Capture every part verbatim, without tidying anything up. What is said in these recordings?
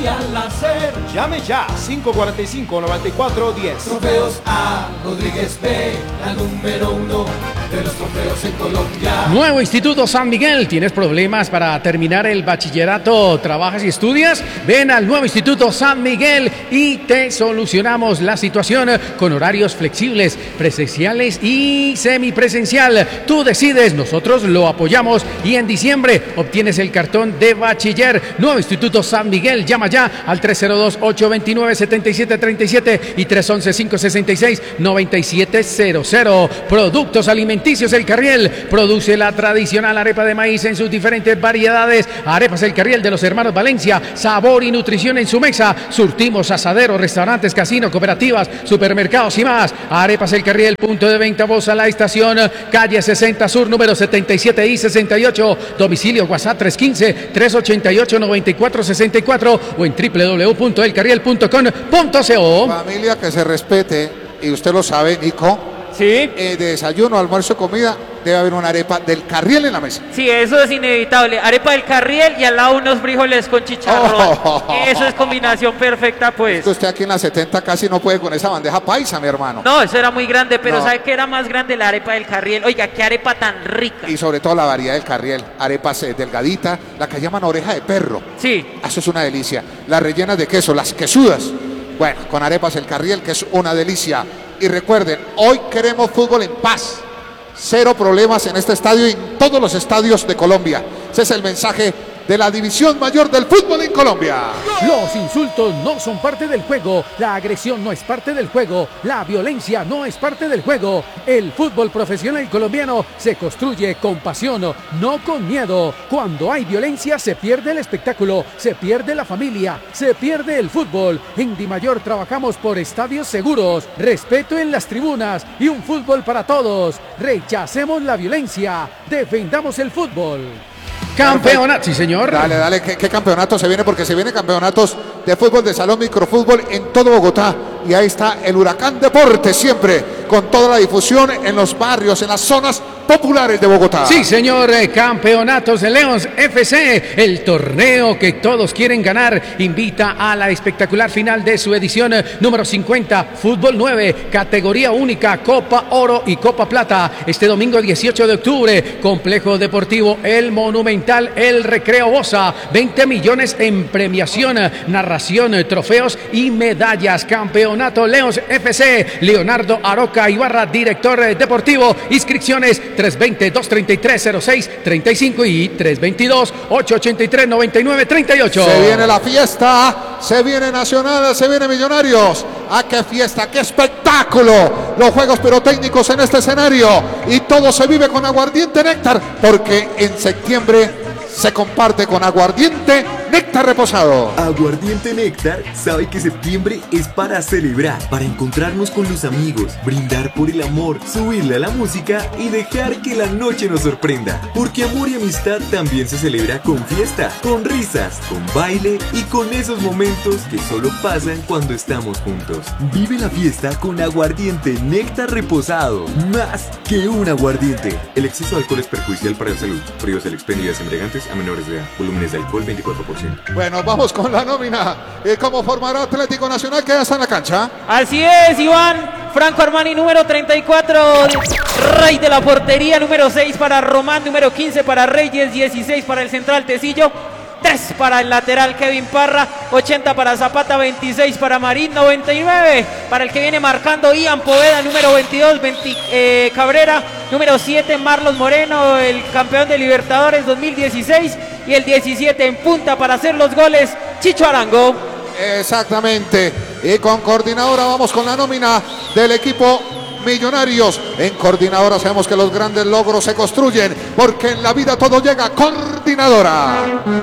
Y al hacer, llame ya cinco cuatro cinco, nueve cuatro uno cero. Trofeos A. Rodríguez B, la número uno de los trofeos en Colombia. Nuevo Instituto San Miguel. ¿Tienes problemas para terminar el bachillerato? ¿Trabajas y estudias? Ven al Nuevo Instituto San Miguel y te solucionamos la situación con horarios flexibles, presenciales y semipresencial. Tú decides, nosotros lo apoyamos y en diciembre obtienes el cartón de bachiller. Nuevo Instituto San Miguel. Llama ya al tres cero dos, ocho dos nueve, siete siete tres siete y tres uno uno, cinco seis seis, nueve siete cero cero. Productos Alimenticios El Carriel produce la tradicional arepa de maíz en sus diferentes variedades. Arepas El Carriel de los hermanos Valencia, sabor y nutrición en su mesa. Surtimos asaderos, restaurantes, casinos, cooperativas, supermercados y más. Arepas El Carriel, punto de venta Voz a la Estación, calle sesenta Sur, número setenta y siete y sesenta y ocho. Domicilio WhatsApp tres uno cinco, tres ocho ocho, nueve cuatro seis cuatro o en w w w punto el carriel punto com punto co. Familia que se respete, y usted lo sabe, Nico. Sí. Eh, de desayuno, almuerzo, comida, debe haber una arepa del Carriel en la mesa. Sí, eso es inevitable. Arepa del Carriel y al lado unos frijoles con chicharrón. Oh. Eso es combinación perfecta, pues. Es que usted aquí en la setenta casi no puede con esa bandeja paisa, mi hermano. No, eso era muy grande, pero no. ¿sabe qué era más grande? La arepa del Carriel. Oiga, qué arepa tan rica. Y sobre todo la variedad del Carriel. Arepas eh, delgadita, la que llaman oreja de perro. Sí. Eso es una delicia. Las rellenas de queso, las quesudas. Bueno, con arepas el Carriel, que es una delicia. Y recuerden, hoy queremos fútbol en paz. Cero problemas en este estadio y en todos los estadios de Colombia. Ese es el mensaje de la División Mayor del Fútbol en Colombia. Los insultos no son parte del juego, la agresión no es parte del juego, la violencia no es parte del juego. El fútbol profesional colombiano se construye con pasión, no con miedo. Cuando hay violencia se pierde el espectáculo, se pierde la familia, se pierde el fútbol. En Dimayor trabajamos por estadios seguros, respeto en las tribunas y un fútbol para todos. Rechacemos la violencia, defendamos el fútbol. Campeonato, sí señor. Dale, dale, ¿qué, qué campeonato se viene? Porque se vienen campeonatos de fútbol de salón, microfútbol en todo Bogotá. Y ahí está el Huracán Deportes siempre, con toda la difusión en los barrios, en las zonas populares de Bogotá. Sí señor, eh, campeonatos de Leones F C, el torneo que todos quieren ganar, invita a la espectacular final de su edición eh, número cincuenta, Fútbol nueve, categoría única, Copa Oro y Copa Plata, este domingo dieciocho de octubre, Complejo Deportivo El Monumental, El Recreo Bosa, veinte millones en premiación, narración, trofeos y medallas. Campeonato Leones F C, Leonardo Aroca Ibarra, director deportivo. Inscripciones tres dos cero, dos tres tres, cero seis tres cinco y tres dos dos, ocho ocho tres, nueve nueve tres ocho. Se viene la fiesta, se viene Nacional, se viene Millonarios. ¡Ah, qué fiesta, qué espectáculo! Los juegos pirotécnicos en este escenario y todo se vive con Aguardiente Néctar, porque en septiembre se comparte con Aguardiente Néctar Reposado. Aguardiente Néctar sabe que septiembre es para celebrar, para encontrarnos con los amigos, brindar por el amor, subirle a la música y dejar que la noche nos sorprenda. Porque amor y amistad también se celebra con fiesta, con risas, con baile y con esos momentos que solo pasan cuando estamos juntos. Vive la fiesta con Aguardiente Néctar Reposado, más que un aguardiente. El exceso de alcohol es perjudicial para la salud. Prohíbas el expendio de embriagantes a menores de edad. Volúmenes de alcohol veinticuatro por ciento. Bueno, vamos con la nómina. ¿Y cómo formará Atlético Nacional, que ya está en la cancha? Así es, Iván. Franco Armani, número treinta y cuatro, Rey de la portería, número seis para Román, número quince para Reyes, dieciséis para el central Tecillo, tres para el lateral Kevin Parra, ochenta para Zapata, veintiséis para Marín, noventa y nueve para el que viene marcando Ian Poveda, número veintidós, veinte, eh, Cabrera, número siete Marlos Moreno, el campeón de Libertadores dos mil dieciséis, y el diecisiete en punta para hacer los goles, Chicho Arango. Exactamente, y con coordinadora vamos con la nómina del equipo Millonarios. En coordinadora sabemos que los grandes logros se construyen, porque en la vida todo llega. Coordinadora.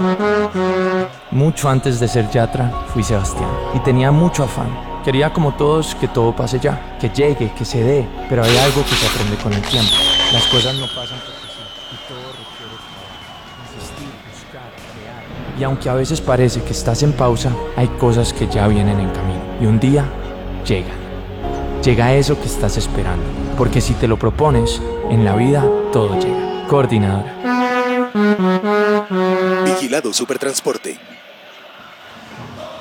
Mucho antes de ser Yatra fui Sebastián y tenía mucho afán. Quería, como todos, que todo pase ya, que llegue, que se dé, pero hay algo que se aprende con el tiempo. Las cosas no pasan porque sí, y todo requiere trabajo, insistir, buscar, crear. Y aunque a veces parece que estás en pausa, hay cosas que ya vienen en camino y un día llegan. Llega eso que estás esperando, porque si te lo propones, en la vida todo llega. Coordinadora. Vigilado Supertransporte.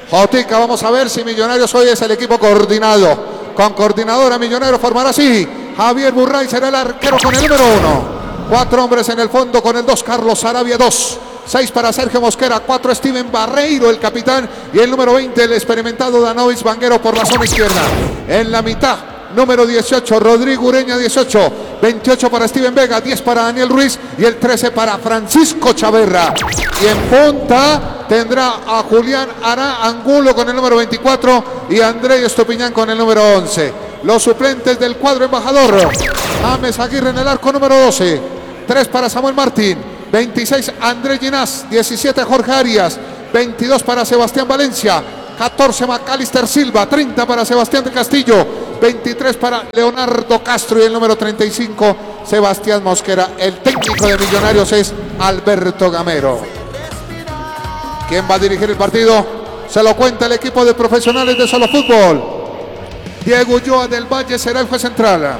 Jotica, vamos a ver si Millonarios hoy es el equipo coordinado. Con coordinadora Millonario formará así. Javier Burray será el arquero con el número uno. Cuatro hombres en el fondo con el dos, Carlos Sarabia, dos. Seis para Sergio Mosquera, cuatro Steven Barreiro, el capitán. Y el número veinte, el experimentado Danovis Vanguero por la zona izquierda. En la mitad, número dieciocho, Rodrigo Ureña, dieciocho. veintiocho para Steven Vega, diez para Daniel Ruiz. Y el trece para Francisco Chaverra. Y en punta tendrá a Julián Ará Angulo con el número veinticuatro y André Estupiñán con el número once. Los suplentes del cuadro embajador: James Aguirre en el arco número doce, tres para Samuel Martín, veintiséis Andrés Ginás, diecisiete Jorge Arias, veintidós para Sebastián Valencia, catorce Macalister Silva, treinta para Sebastián de Castillo, veintitrés para Leonardo Castro y el número treinta y cinco Sebastián Mosquera. El técnico de Millonarios es Alberto Gamero. ¿Quién va a dirigir el partido? Se lo cuenta el equipo de profesionales de Solo Fútbol. Diego Ulloa del Valle será el juez central.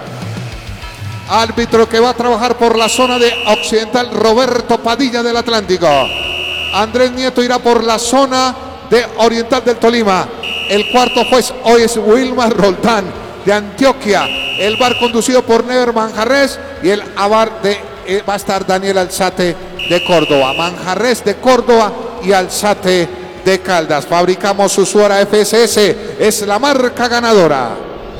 Árbitro que va a trabajar por la zona de occidental, Roberto Padilla del Atlántico. Andrés Nieto irá por la zona de oriental del Tolima. El cuarto juez hoy es Wilmar Roldán de Antioquia. El V A R conducido por Never Manjarres y el A V A R de, eh, va a estar Daniel Alzate de Córdoba. Manjarres de Córdoba y Alzate de Caldas. Fabricamos Usuara F S S, es la marca ganadora.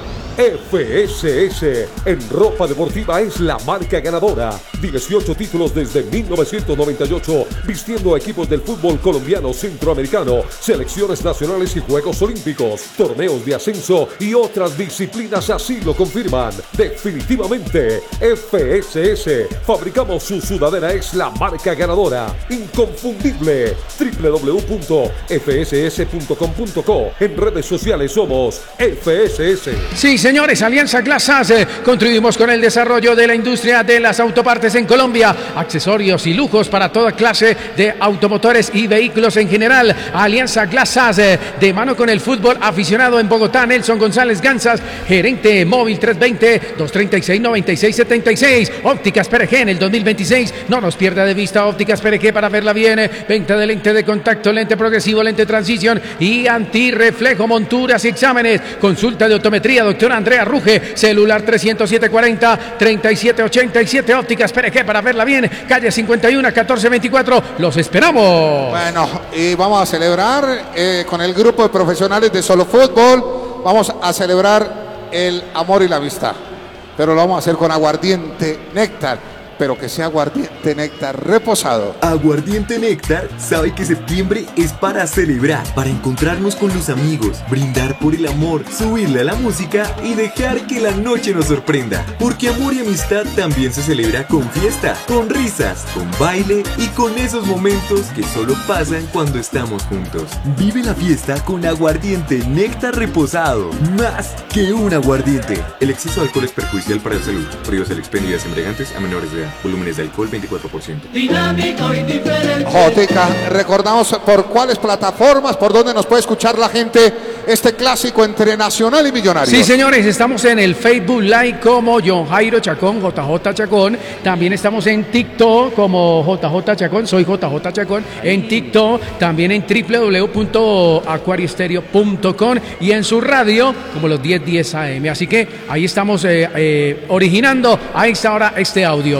F S S en ropa deportiva es la marca ganadora. dieciocho títulos desde mil novecientos noventa y ocho, vistiendo a equipos del fútbol colombiano, centroamericano, selecciones nacionales y Juegos Olímpicos, torneos de ascenso y otras disciplinas así lo confirman. Definitivamente, F S S, fabricamos su sudadera, es la marca ganadora. Inconfundible. doble u doble u doble u punto f s s punto com punto co. En redes sociales somos F S S. Sí, señores, Alianza Glasas, eh, contribuimos con el desarrollo de la industria de las autopartes en Colombia, accesorios y lujos para toda clase de automotores y vehículos en general. Alianza Glasas, eh, de mano con el fútbol aficionado en Bogotá. Nelson González Gansas, gerente móvil tres veinte, dos treinta y seis, noventa y seis setenta y seis. Ópticas P R G en el dos mil veintiséis, no nos pierda de vista Ópticas P R G para verla bien. Venta de lente de contacto, lente progresivo, lente transición y antirreflejo, monturas y exámenes. Consulta de optometría, doctora Andrea Ruge, celular trescientos siete cuarenta, treinta y siete ochenta y siete. Ópticas P R G para verla bien, calle cincuenta y uno, catorce veinticuatro. Los esperamos. Bueno, y vamos a celebrar eh, con el grupo de profesionales de Solo Fútbol. Vamos a celebrar el amor y la amistad, pero lo vamos a hacer con aguardiente Néctar, pero que sea aguardiente Néctar reposado. Aguardiente Néctar sabe que septiembre es para celebrar, para encontrarnos con los amigos, brindar por el amor, subirle a la música y dejar que la noche nos sorprenda. Porque amor y amistad también se celebra con fiesta, con risas, con baile y con esos momentos que solo pasan cuando estamos juntos. Vive la fiesta con aguardiente Néctar reposado, más que un aguardiente. El exceso de alcohol es perjudicial para la salud. Prohíbas el expendio de embriagantes a menores de edad. Volúmenes de alcohol veinticuatro por ciento. Dinámico y diferente. Jotica, recordamos por cuáles plataformas, por dónde nos puede escuchar la gente este clásico entre Nacional y Millonarios. Sí, señores, estamos en el Facebook Live como John Jairo Chacón, J J Chacón. También estamos en TikTok como J J Chacón, soy J J Chacón en TikTok. También en doble u doble u doble u punto acuario estéreo punto com y en su radio como los diez diez A M. Así que ahí estamos eh, eh, originando a esta hora este audio.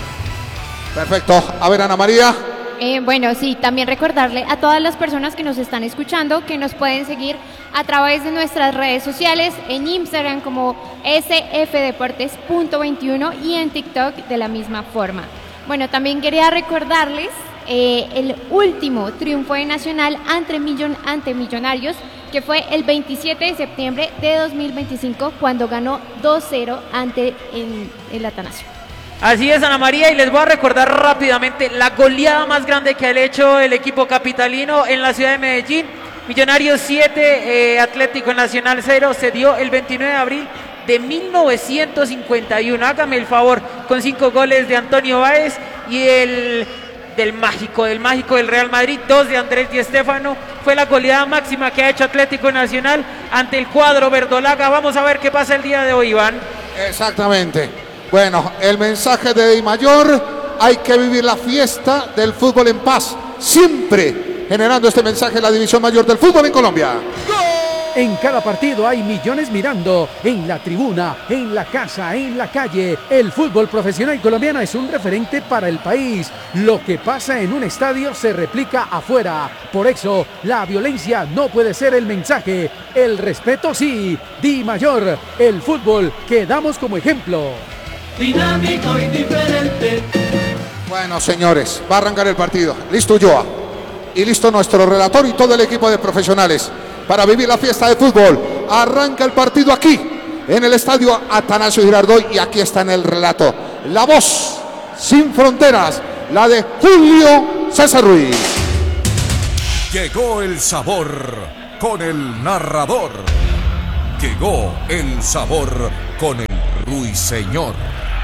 Perfecto. A ver, Ana María. Eh, bueno, sí, también recordarle a todas las personas que nos están escuchando que nos pueden seguir a través de nuestras redes sociales, en Instagram como S F Deportes punto veintiuno y en TikTok de la misma forma. Bueno, también quería recordarles eh, el último triunfo de Nacional ante, millon, ante Millonarios, que fue el veintisiete de septiembre de dos mil veinticinco, cuando ganó dos cero ante el, el Atanasio. Así es, Ana María, y les voy a recordar rápidamente la goleada más grande que ha hecho el equipo capitalino en la ciudad de Medellín. Millonarios siete, eh, Atlético Nacional cero, se dio el veintinueve de abril de mil novecientos cincuenta y uno. Hágame el favor, con cinco goles de Antonio Báez y el del mágico, del mágico del Real Madrid, dos de Andrés Di Stéfano. Fue la goleada máxima que ha hecho Atlético Nacional ante el cuadro verdolaga. Vamos a ver qué pasa el día de hoy, Iván. Exactamente. Bueno, el mensaje de Di Mayor: hay que vivir la fiesta del fútbol en paz, siempre generando este mensaje en la división mayor del fútbol en Colombia. En cada partido hay millones mirando, en la tribuna, en la casa, en la calle. El fútbol profesional colombiano es un referente para el país. Lo que pasa en un estadio se replica afuera. Por eso, la violencia no puede ser el mensaje. El respeto sí. Di Mayor, el fútbol que damos como ejemplo. Dinámico y diferente. Bueno, señores, va a arrancar el partido. Listo Ulloa. Y listo nuestro relator y todo el equipo de profesionales para vivir la fiesta de fútbol. Arranca el partido aquí, en el estadio Atanasio Girardot, y aquí está en el relato la voz sin fronteras, la de Julio César Ruiz. Llegó el sabor con el narrador. Llegó el sabor con el ruiseñor.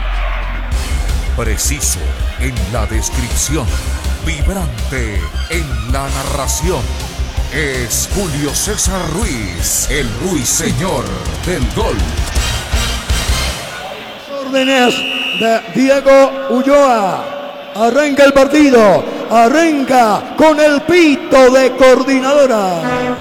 Preciso en la descripción, vibrante en la narración. Es Julio César Ruiz, el ruiseñor del gol. Órdenes de Diego Ulloa. Arranca el partido. Arranca con el pito de coordinadora.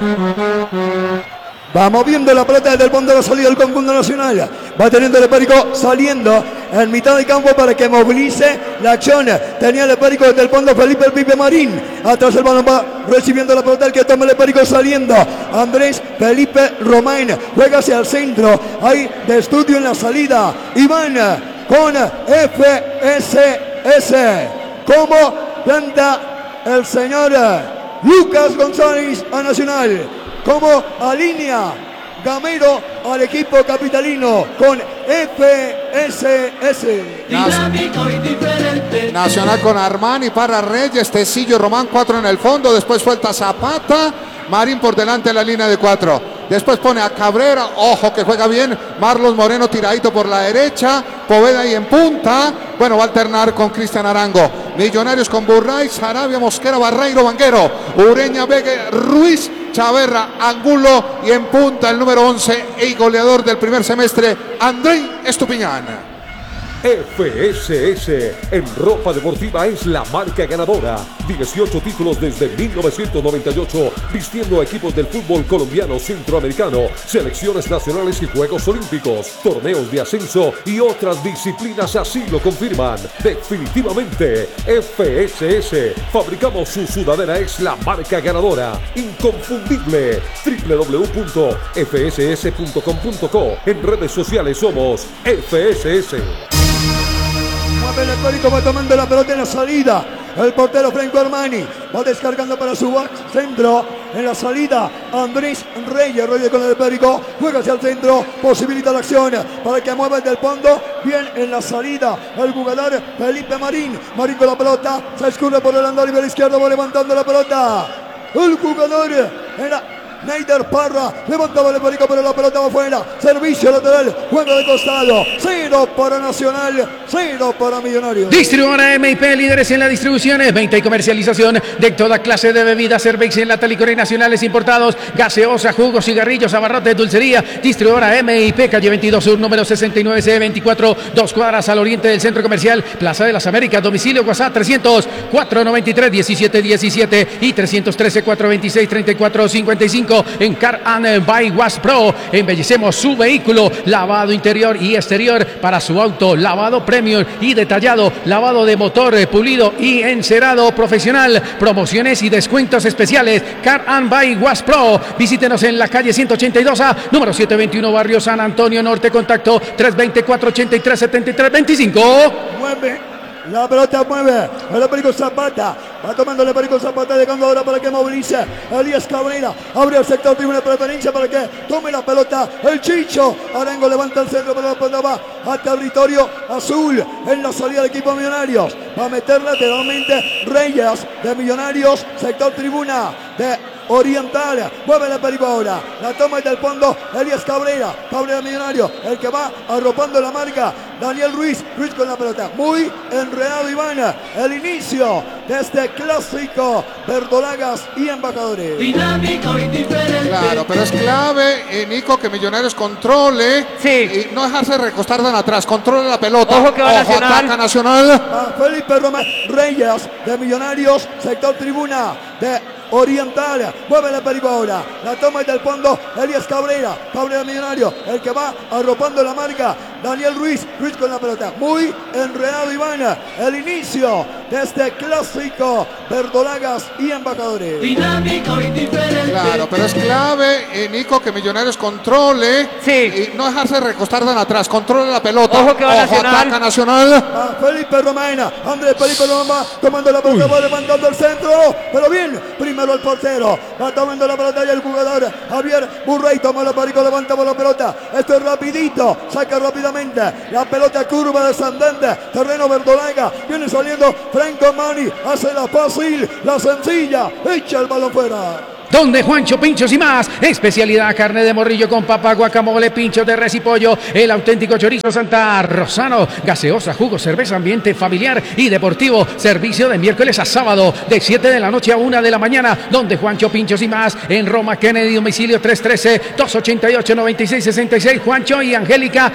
Va moviendo la pelota desde el fondo de la salida del conjunto nacional. Va teniendo el Lepérico saliendo en mitad de campo para que movilice la acción. Tenía el Lepérico desde el fondo Felipe el Pipe Marín. Atrás el balón va recibiendo la pelota, el que toma el Lepérico saliendo. Andrés Felipe Romain juega hacia el centro. Hay de estudio en la salida. Iván con F S S. Como planta el señor Lucas González a Nacional. Como alinea Gamero al equipo capitalino con F S S. Dinámico y diferente. Nacional con Armani, Parra Reyes, Tecillo, Román, cuatro en el fondo. Después suelta Zapata, Marín por delante en la línea de cuatro. Después pone a Cabrera, ojo que juega bien. Marlos Moreno tiradito por la derecha. Poveda ahí en punta. Bueno, va a alternar con Cristian Arango. Millonarios con Burray, Sarabia, Mosquera, Barreiro, Vanguero, Ureña, Vega, Ruiz, Chaverra, Angulo y en punta el número once y goleador del primer semestre, Andrei Estupiñán. F S S en ropa deportiva es la marca ganadora. dieciocho títulos desde mil novecientos noventa y ocho, vistiendo a equipos del fútbol colombiano, centroamericano, selecciones nacionales y Juegos Olímpicos, torneos de ascenso y otras disciplinas así lo confirman. Definitivamente, F S S, fabricamos su sudadera, es la marca ganadora, inconfundible. doble u doble u doble u punto f s s punto com punto co. En redes sociales somos F S S. Mueve el Lepérico, va tomando la pelota en la salida. El portero Franco Armani va descargando para su centro. En la salida, Andrés Reyes. Reyes con el Lepérico, juega hacia el centro, posibilita la acción para que mueva desde el fondo. Bien en la salida, el jugador Felipe Marín. Marín con la pelota, se escurre por el andar y izquierdo, va levantando la pelota. El jugador era Neider Parra, levantaba el Lepérico, pero la pelota va afuera. Servicio lateral, juego de costado. Cero para Nacional, cero para Millonarios. Distribuidora M I P, líderes en la distribución, venta y comercialización de toda clase de bebidas, cerveza, enlata, licores nacionales importados, gaseosa, jugos, cigarrillos, abarrotes, dulcería. Distribuidora M I P, calle veintidós Sur, número sesenta y nueve C veinticuatro, dos cuadras al oriente del Centro Comercial Plaza de las Américas. Domicilio WhatsApp trescientos, cuatrocientos noventa y tres, diecisiete diecisiete y trescientos trece, cuatrocientos veintiséis, treinta y cuatro cincuenta y cinco. En Car and By Was Pro, embellecemos su vehículo, lavado interior y exterior para su auto, lavado premium y detallado, lavado de motor, pulido y encerado profesional, promociones y descuentos especiales. Car and By Was Pro, visítenos en la calle ciento ochenta y dos A, número setecientos veintiuno, barrio San Antonio Norte, contacto tres dos cuatro, ocho tres, siete tres dos cinco. Mueve. La pelota mueve, el Lepérico Zapata, va tomando el Lepérico Zapata, llegando ahora para que movilice Elías Cabrera, abre el sector tribuna de preferencia para que tome la pelota el Chicho. Arango levanta el centro, pero la pelota va a territorio azul en la salida del equipo de Millonarios. Va a meter lateralmente Reyes de Millonarios, sector tribuna de Oriental, mueve el Lepérico ahora, la toma del fondo, Elías Cabrera, Cabrera Millonario, el que va arropando la marca, Daniel Ruiz, Ruiz con la pelota, muy enredado Iván, el inicio de este clásico, verdolagas y embajadores. Dinámico y diferente. Claro, pero es clave, eh, Nico, que Millonarios controle, sí, y no dejarse recostar tan atrás, controle la pelota. Ojo que va Ojo, Nacional. ataca Nacional. A Felipe Román Reyes de Millonarios, sector tribuna de oriental. Mueve el perico ahora. La toma del fondo. Elías Cabrera. Cabrera Millonario. El que va arropando la marca. Daniel Ruiz. Ruiz con la pelota. Muy enredado, Iván. El inicio de este clásico. Verdolagas y Embajadores. Dinámico y diferente. Claro, pero es clave, eh, Nico, que Millonarios controle. Sí. Y no dejarse recostar tan atrás. Controle la pelota. Ojo que va Nacional. Ataca Nacional. A Felipe Román. Andrés Felipe Román va tomando la pelota. Va levantando el centro. Pero bien. Primero el portero. Va tomando la pelota y el jugador. Javier Burrey toma la perico. Levanta la pelota. Esto es rapidito. Saca rápidamente. La pelota curva descendente. Terreno verdolaga. Viene saliendo Franco Armani. Hace la fácil. La sencilla. Echa el balón fuera. Donde Juancho Pinchos y más, especialidad carne de morrillo con papa, guacamole, pinchos de res y pollo, el auténtico chorizo Santa Rosano, gaseosa, jugo, cerveza, ambiente familiar y deportivo, servicio de miércoles a sábado, de siete de la noche a una de la mañana, donde Juancho Pinchos y más, en Roma Kennedy, domicilio tres uno tres, dos ocho ocho, nueve seis seis seis, Juancho y Angélica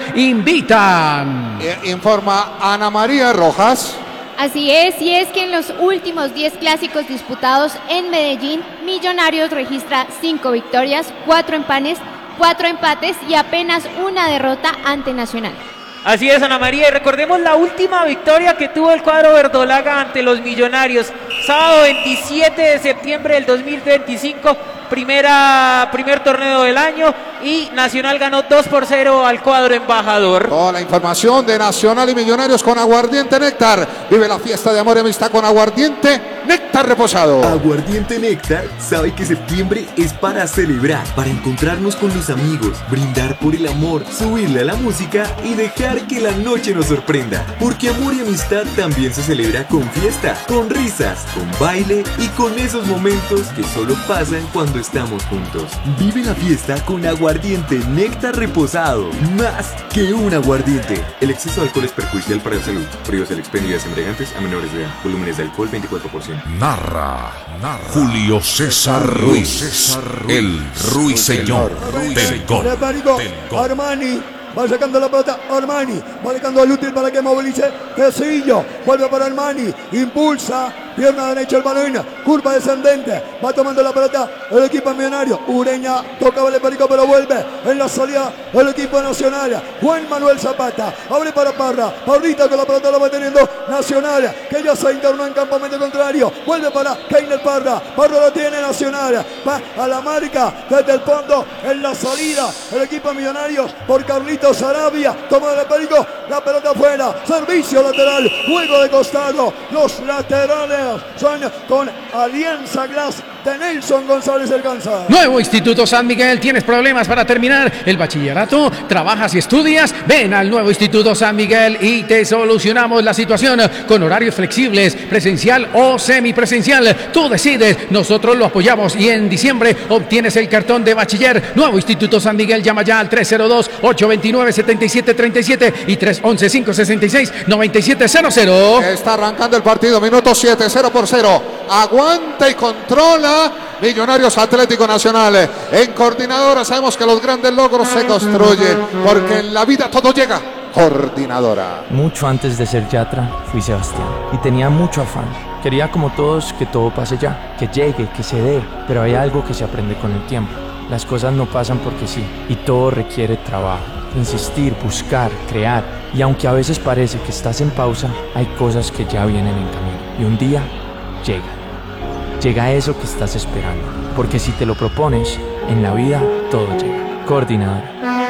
invitan. Eh, informa Ana María Rojas. Así es, y es que en los últimos diez clásicos disputados en Medellín, Millonarios registra cinco victorias, cuatro empates, cuatro empates y apenas una derrota ante Nacional. Así es, Ana María, y recordemos la última victoria que tuvo el cuadro verdolaga ante los Millonarios, sábado veintisiete de septiembre del dos mil veinticinco, primera, primer torneo del año, y Nacional ganó dos por cero al cuadro Embajador. Toda la información de Nacional y Millonarios con Aguardiente Néctar. Vive la fiesta de amor y amistad con Aguardiente Néctar Reposado. Aguardiente Néctar sabe que septiembre es para celebrar, para encontrarnos con los amigos, brindar por el amor, subirle a la música y dejar que la noche nos sorprenda. Porque amor y amistad también se celebra con fiesta, con risas, con baile y con esos momentos que solo pasan cuando estamos juntos. Vive la fiesta con Aguardiente Néctar Reposado. Más que un aguardiente. El exceso de alcohol es perjudicial para la salud. Prohíbas el expendio de embriagantes a menores de edad. Volúmenes de alcohol veinticuatro por ciento. Narra, narra Julio César Ruiz, César Ruiz, el ruiseñor del gol. Del gol. Armani. Va sacando la pelota Armani, va dejando el útil para que movilice Tecillo, vuelve para Armani, impulsa, pierna derecha el balón, curva descendente, va tomando la pelota el equipo millonario, Ureña tocaba el perico pero vuelve en la salida el equipo nacional, Juan Manuel Zapata, abre para Parra, Parrita con la pelota la va teniendo Nacional, que ya se internó en campamento contrario, vuelve para Keiner Parra, Parra lo tiene Nacional, va a la marca desde el fondo en la salida, el equipo millonario por Carlitos Sarabia, toma el perico, la pelota afuera, servicio lateral, juego de costado, los laterales son con Alianza Glass de Nelson González Alcanza. Nuevo Instituto San Miguel, ¿tienes problemas para terminar el bachillerato? ¿Trabajas y estudias? Ven al Nuevo Instituto San Miguel y te solucionamos la situación con horarios flexibles, presencial o semipresencial. Tú decides, nosotros lo apoyamos y en diciembre obtienes el cartón de bachiller. Nuevo Instituto San Miguel, llama ya al tres cero dos, ocho dos nueve, siete siete tres siete y tres once, cinco sesenta y seis, noventa y siete cero cero. Está arrancando el partido, minuto siete, cero por cero. Aguanta y controla Millonarios Atlético Nacional. En Coordinadora sabemos que los grandes logros se construyen, porque en la vida todo llega. Coordinadora. Mucho antes de ser Yatra, fui Sebastián y tenía mucho afán. Quería como todos que todo pase ya, que llegue, que se dé, pero hay algo que se aprende con el tiempo. Las cosas no pasan porque sí, y todo requiere trabajo, insistir, buscar, crear. Y aunque a veces parece que estás en pausa, hay cosas que ya vienen en camino. Y un día llegan. Llega eso que estás esperando, porque si te lo propones, en la vida todo llega. Coordinador.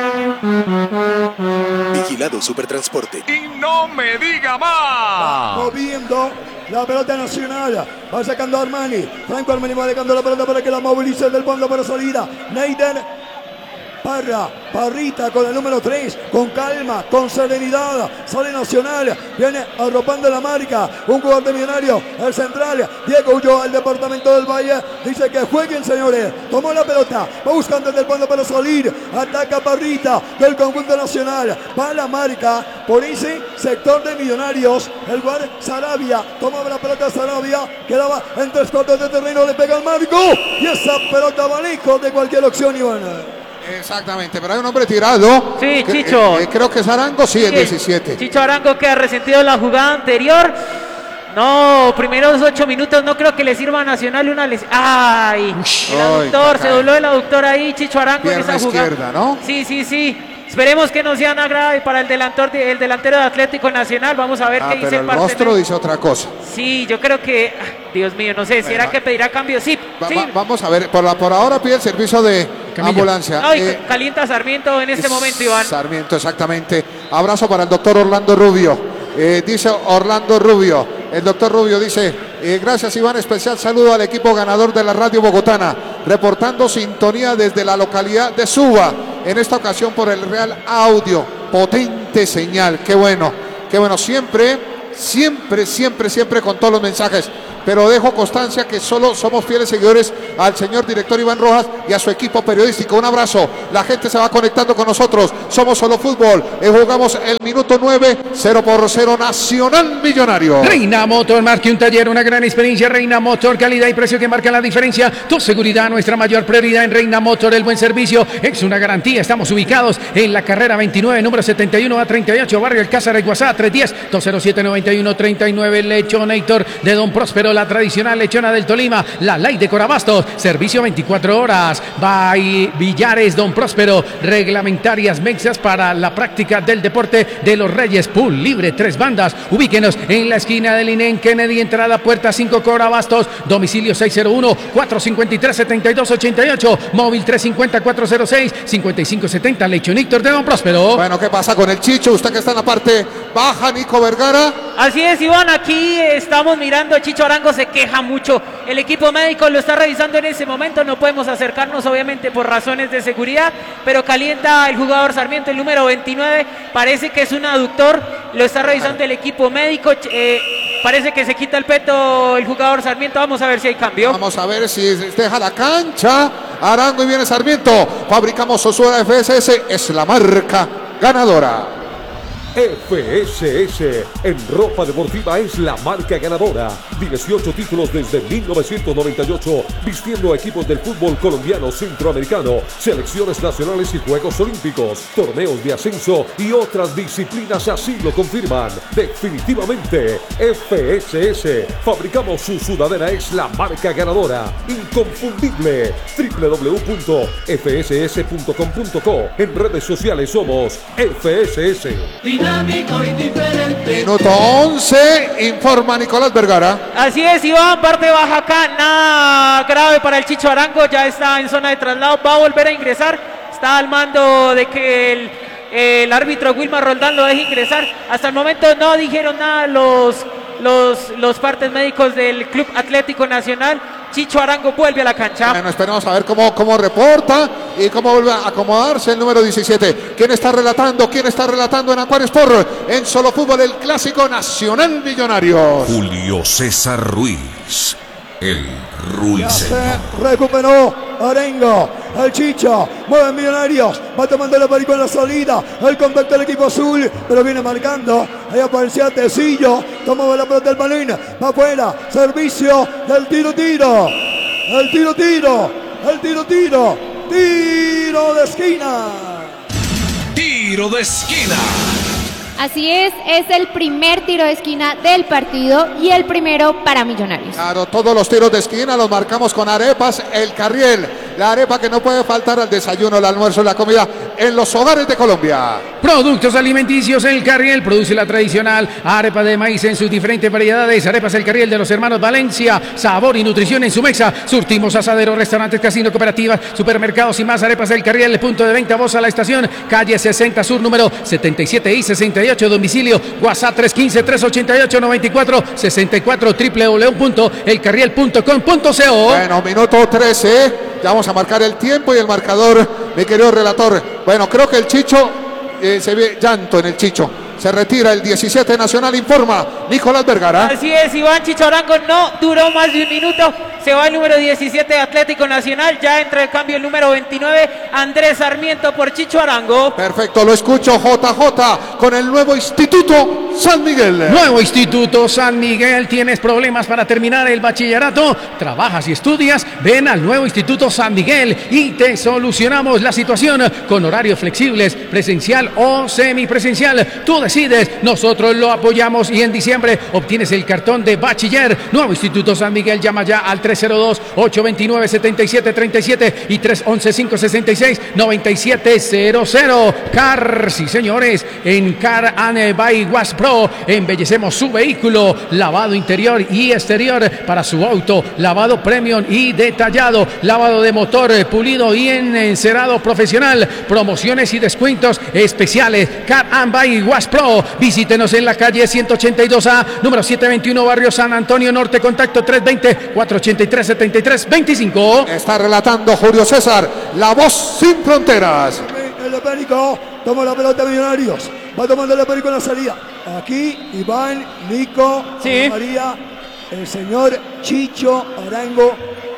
Vigilado Supertransporte. Y no me diga más. Moviendo la pelota Nacional, va sacando a Armani, Franco Armani va dejando la pelota para que la movilice del fondo para salida, Neiden Parra, Parrita con el número tres, con calma, con serenidad, sale Nacional, viene arropando la marca, un jugador de Millonario, el central, Diego Ulloa, el departamento del Valle, dice que jueguen señores, tomó la pelota, va buscando desde el fondo para salir, ataca Parrita del conjunto nacional, va a la marca, por ese sector de Millonarios, el jugador Sarabia, tomaba la pelota Sarabia, quedaba en tres cuartos de terreno, le pega al marco, y esa pelota va lejos de cualquier opción, Iván. Exactamente, pero hay un hombre tirado. Sí, que, Chicho. Eh, eh, creo que es Arango, sí, el Sí, diecisiete. Chicho Arango que ha resentido la jugada anterior. No, primeros ocho minutos no creo que le sirva a Nacional una lesión. ¡Ay! El aductor, se dobló el aductor ahí, Chicho Arango en esa jugada. Izquierda, ¿no? Sí, sí, sí. Esperemos que no sea nada grave para el delantor, el delantero de Atlético Nacional. Vamos a ver ah, qué dice pero el el rostro de... dice otra cosa. Sí, yo creo que, Dios mío, no sé, ¿será bueno, que pedirá cambio? Sí, va, sí. Va, vamos a ver, por, la, por ahora pide el servicio de Camilla. Ambulancia. No, eh, calienta Sarmiento en este momento, Iván. Sarmiento, exactamente. Abrazo para el doctor Orlando Rubio. Eh, dice Orlando Rubio, el doctor Rubio dice, eh, gracias Iván, especial saludo al equipo ganador de la radio bogotana, reportando sintonía desde la localidad de Suba, en esta ocasión por el Real Audio, potente señal, qué bueno, qué bueno, siempre, siempre, siempre, siempre con todos los mensajes, pero dejo constancia que solo somos fieles seguidores al señor director Iván Rojas y a su equipo periodístico. Un abrazo, la gente se va conectando con nosotros, somos Solo Fútbol, y jugamos el minuto nueve, cero por cero, Nacional Millonario. Reina Motor, marque un taller, una gran experiencia. Reina Motor, calidad y precio que marcan la diferencia. Tu seguridad, nuestra mayor prioridad en Reina Motor. El buen servicio es una garantía. Estamos ubicados en la carrera veintinueve, número setenta y uno a treinta y ocho, barrio Alcázar, el WhatsApp tres uno cero, dos cero siete, nueve uno tres nueve. Lechonator de Don Próspero, la tradicional lechona del Tolima, la Light de Corabastos, servicio veinticuatro horas. By Villares Don Próspero, reglamentarias mexas para la práctica del deporte de los Reyes. Pool libre, tres bandas. Ubíquenos en la esquina del I N E en Kennedy, entrada puerta cinco, Corabastos. Domicilio seis cero uno, cuatro cinco tres, siete dos ocho ocho. Móvil tres cinco cero, cuatro cero seis, cinco cinco siete cero. Lechonator de Don Próspero. Bueno, ¿qué pasa con el Chicho? Usted que está en la parte baja, Nico Vergara. Así es, Iván, aquí estamos mirando, Chicho Arango se queja mucho, el equipo médico lo está revisando en ese momento, no podemos acercarnos obviamente por razones de seguridad, pero calienta el jugador Sarmiento, el número veintinueve, parece que es un aductor, lo está revisando el equipo médico, eh, parece que se quita el peto el jugador Sarmiento, vamos a ver si hay cambio. Vamos a ver si deja la cancha, Arango y viene Sarmiento, fabricamos Osura F S S, es la marca ganadora. F S S en ropa deportiva es la marca ganadora. dieciocho títulos desde mil novecientos noventa y ocho, vistiendo a equipos del fútbol colombiano, centroamericano, selecciones nacionales y Juegos Olímpicos, torneos de ascenso y otras disciplinas así lo confirman. Definitivamente, F S S, fabricamos su sudadera, es la marca ganadora. Inconfundible. doble u doble u doble u punto f s s punto com punto co. En redes sociales somos F S S. Dinámico y diferente. Minuto once, informa Nicolás Vergara. Así es, Iván, parte baja acá, nada grave para el Chicho Arango, ya está en zona de traslado, va a volver a ingresar, está al mando de que el, el árbitro Wilmar Roldán lo deje ingresar. Hasta el momento no dijeron nada los, los, los partes médicos del Club Atlético Nacional. Chicho Arango vuelve a la cancha. Bueno, esperemos a ver cómo, cómo reporta y cómo vuelve a acomodarse el número diecisiete. ¿Quién está relatando? ¿Quién está relatando en Acuario Sport? En Solo Fútbol, el clásico Nacional Millonarios. Julio César Ruiz, el Ruiseñor. Recuperó Arengo, el Chicha, mueve Millonarios, va tomando la película en la salida, el contacto del equipo azul, pero viene marcando, ahí aparecía Tecillo, toma la pelota del balín, va afuera, servicio del tiro tiro, el tiro tiro, el tiro tiro, tiro de esquina. Tiro de esquina. Así es, es el primer tiro de esquina del partido y el primero para Millonarios. Claro, todos los tiros de esquina los marcamos con arepas, el Carriel, la arepa que no puede faltar al desayuno, el almuerzo, la comida en los hogares de Colombia. Productos alimenticios, el Carriel produce la tradicional arepa de maíz en sus diferentes variedades. Arepas el Carriel de los hermanos Valencia, sabor y nutrición en su mesa. Surtimos asaderos, restaurantes, casinos, cooperativas, supermercados y más. Arepas el Carriel, punto de venta, voz a la estación, calle sesenta Sur, número setenta y siete y sesenta y ocho, domicilio, WhatsApp tres uno cinco, tres ocho ocho, nueve cuatro seis cuatro, doble u doble u doble u punto el carriel punto com punto co. Bueno, minuto trece, ya vamos a marcar el tiempo y el marcador, mi querido relator. Bueno, creo que el Chicho, eh, se ve llanto en el Chicho. Se retira el diecisiete Nacional, informa Nicolás Vergara. Así es, Iván. Chicho Arango no duró más de un minuto. Se va el número diecisiete de Atlético Nacional. Ya entra el cambio el número veintinueve, Andrés Sarmiento por Chicho Arango. Perfecto, lo escucho, J J, con el nuevo Instituto San Miguel. Nuevo Instituto San Miguel. ¿Tienes problemas para terminar el bachillerato? ¿Trabajas y estudias? Ven al nuevo Instituto San Miguel y te solucionamos la situación con horarios flexibles, presencial o semipresencial. Toda decides, nosotros lo apoyamos y en diciembre obtienes el cartón de bachiller. Nuevo Instituto San Miguel, llama ya al tres cero dos, ocho dos nueve, siete siete tres siete y tres uno uno, cinco seis seis, nueve siete cero cero. Car, sí señores, en Car and by Was Pro embellecemos su vehículo, lavado interior y exterior para su auto, lavado premium y detallado, lavado de motor, pulido y encerado profesional, promociones y descuentos especiales. Car and by Was Pro, visítenos en la calle ciento ochenta y dos A, número setecientos veintiuno, barrio San Antonio Norte, contacto tres dos cero, cuatro ocho tres, siete tres dos cinco. Está relatando Julio César, la voz sin fronteras. El Perico toma la pelota Millonarios, va tomando el Perico en la salida. Aquí Iván, Nico, sí. María, el señor Chicho Arango.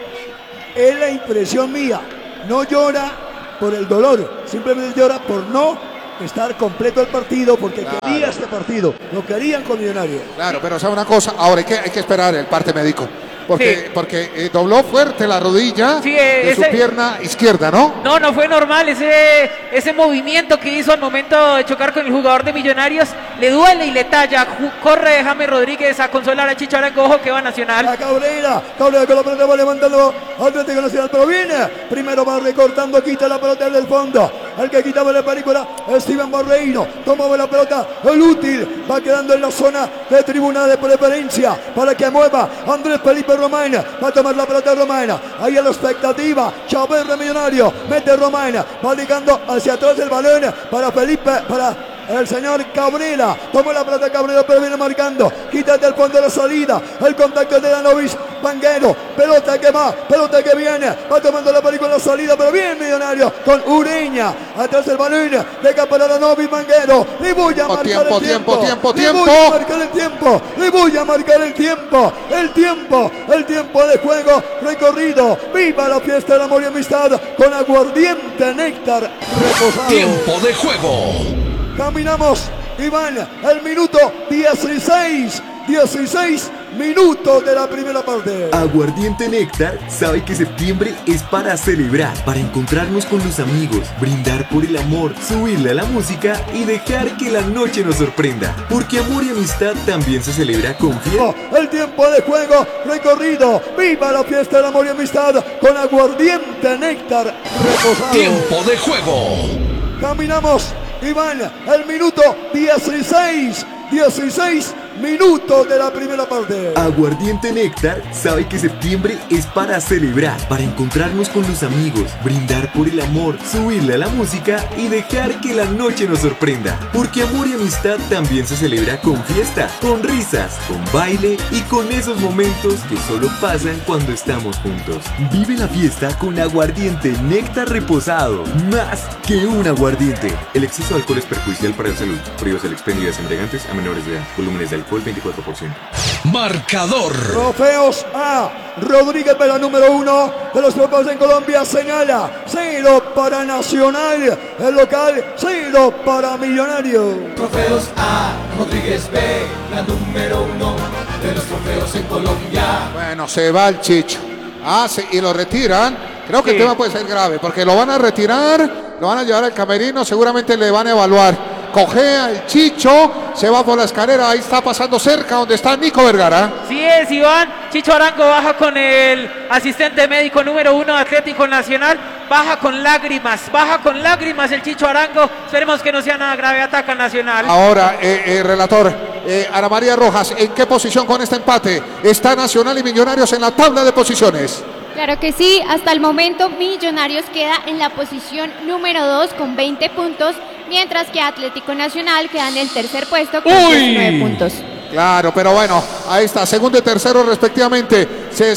Es la impresión mía, no llora por el dolor, simplemente llora por no estar completo el partido, porque claro, quería este partido, lo querían con Millonarios. Claro, pero sabe una cosa, ahora hay que, hay que esperar el parte médico. Porque, sí. porque eh, dobló fuerte la rodilla sí, eh, de ese, su pierna izquierda, ¿no? No, no fue normal. Ese, ese movimiento que hizo al momento de chocar con el jugador de Millonarios le duele y le talla. Corre James Rodríguez a consolar a Chicho Arango. Ojo que va Nacional. A Cabrera, Cabrera con la pelota va levantando Atlético Nacional, pero viene. Primero va recortando, quita la pelota del fondo. El que quitaba la película, Steven Barreiro. Tomaba la pelota, el útil. Va quedando en la zona de tribuna de preferencia para que mueva Andrés Felipe Román, va a tomar la pelota Román, ahí a la expectativa, Chaverra Millonario, mete Román, va ligando hacia atrás el balón para Felipe, para el señor Cabrera, toma la pelota Cabrera pero viene marcando, quítate el fondo de la salida, el contacto de Danovic, Vanguero, pelota que va, pelota que viene, va tomando la película en la salida, pero bien Millonario, con Ureña, atrás el balón, deja para Danovic, Vanguero, le voy a marcar tiempo, el tiempo, tiempo, tiempo, le tiempo, voy a marcar el tiempo, le voy a marcar el tiempo, el tiempo, el tiempo de juego recorrido, viva la fiesta del amor y amistad con aguardiente néctar reposado. Tiempo de juego. Caminamos, Iván, el minuto dieciséis, dieciséis minutos de la primera parte. Aguardiente Néctar sabe que septiembre es para celebrar, para encontrarnos con los amigos, brindar por el amor, subirle a la música y dejar que la noche nos sorprenda. Porque amor y amistad también se celebra con fiesta. El tiempo de juego recorrido, viva la fiesta del amor y amistad con aguardiente Néctar reposado. Tiempo de juego. Caminamos, Iván, el minuto dieciséis, dieciséis minutos de la primera parte. Aguardiente Néctar sabe que septiembre es para celebrar, para encontrarnos con los amigos, brindar por el amor, subirle a la música y dejar que la noche nos sorprenda. Porque amor y amistad también se celebra con fiesta, con risas, con baile y con esos momentos que solo pasan cuando estamos juntos. Vive la fiesta con aguardiente Néctar reposado, más que un aguardiente. El exceso de alcohol es perjudicial para la salud. Prohíbas el expendio de desembriagantes a menores de edad. Volúmenes de alcohol veinticuatro por ciento. Marcador. Trofeos A. Rodríguez Vela, número uno de los trofeos en Colombia, señala cero para Nacional. El local, cero para Millonario. Trofeos A. Rodríguez Vela, número uno de los trofeos en Colombia. Bueno, se va el Chicho. Ah, sí, y lo retiran. Creo que sí. El tema puede ser grave, porque lo van a retirar, lo van a llevar al camerino, seguramente le van a evaluar. Cojea el Chicho, se va por la escalera, ahí está pasando cerca donde está Nico Vergara. Sí es, Iván. Chicho Arango baja con el asistente médico número uno de Atlético Nacional, baja con lágrimas, baja con lágrimas el Chicho Arango. Esperemos que no sea nada grave, ataca Nacional. Ahora, eh, eh, relator, eh, Ana María Rojas, ¿en qué posición con este empate está Nacional y Millonarios en la tabla de posiciones? Claro que sí, hasta el momento Millonarios queda en la posición número dos con veinte puntos, mientras que Atlético Nacional queda en el tercer puesto con diecinueve puntos. Claro, pero bueno, ahí está, segundo y tercero respectivamente. Se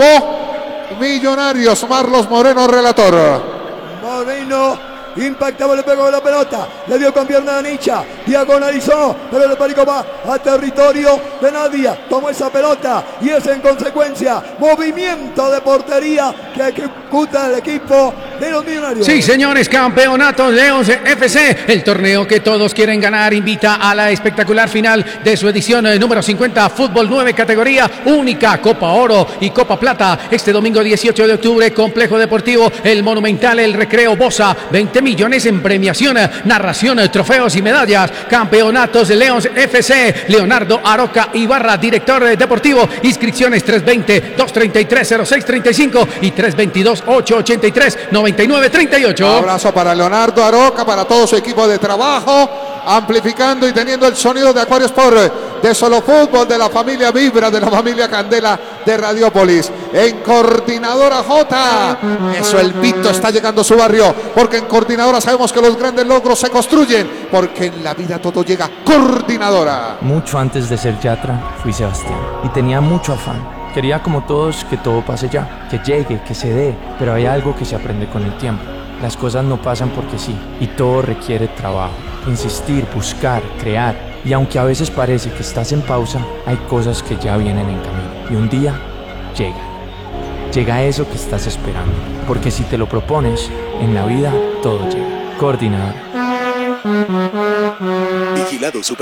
salvó Millonarios, Marlos Moreno, relator. Moreno impactaba, le pegó la pelota, le dio con pierna a Nicha, diagonalizó, pero el Perico va a territorio de Nadia, tomó esa pelota y es en consecuencia movimiento de portería que ejecuta el equipo de los Millonarios. Sí, señores, Campeonato Leones F C, el torneo que todos quieren ganar, invita a la espectacular final de su edición eh, número cincuenta, Fútbol nueve, categoría única, Copa Oro y Copa Plata. Este domingo dieciocho de octubre, Complejo Deportivo El Monumental, El Recreo Bosa, veinte millones en premiación, narración, trofeos y medallas. Campeonatos de Leones F C, Leonardo Aroca Ibarra, director deportivo. Inscripciones tres veinte, dos treinta y tres, cero seis treinta y cinco y tres veintidós, ochocientos ochenta y tres, noventa y nueve treinta y ocho. Abrazo para Leonardo Aroca, para todo su equipo de trabajo, amplificando y teniendo el sonido de Acuario Sport, de Solo Fútbol, de la familia Vibra, de la familia Candela, de Radiópolis. En Coordinadora J, eso, el Pito está llegando a su barrio, porque en Coordinadora sabemos que los grandes logros se construyen, porque en la vida todo llega. Coordinadora. Mucho antes de ser Yatra, fui Sebastián y tenía mucho afán. Quería como todos que todo pase ya, que llegue, que se dé, pero hay algo que se aprende con el tiempo. Las cosas no pasan porque sí, y todo requiere trabajo, insistir, buscar, crear. Y aunque a veces parece que estás en pausa, hay cosas que ya vienen en camino. Y un día llega. Llega eso que estás esperando. Porque si te lo propones, en la vida todo llega. Coordinador. Vigilado Super